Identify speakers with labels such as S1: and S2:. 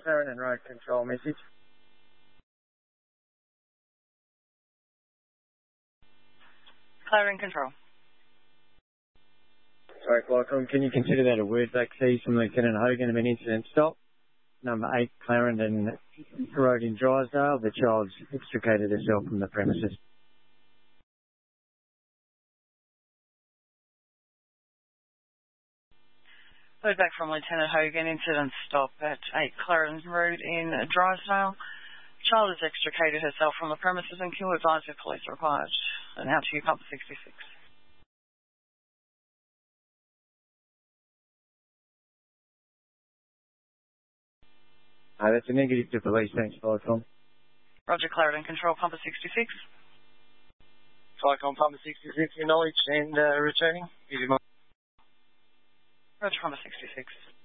S1: Clarendon Road Control message.
S2: Clarendon Control.
S1: Sorry, Qualcomm, can you consider that a word back cease from Lieutenant Hogan of an incident stop? Number 8, Clarendon Road in Drysdale. The child's extricated herself from the premises.
S2: Word back from Lieutenant Hogan, incident stop at 8 Clarendon Road in Drysdale. Child has extricated herself from the premises and can advise if police are required. And now to you, Pump 66.
S1: That's a negative to police. Thanks, Qualcomm.
S2: Roger, Clarendon Control, Pump 66.
S3: Qualcomm, Pump 66, acknowledged and returning.
S2: Roger, Pump 66.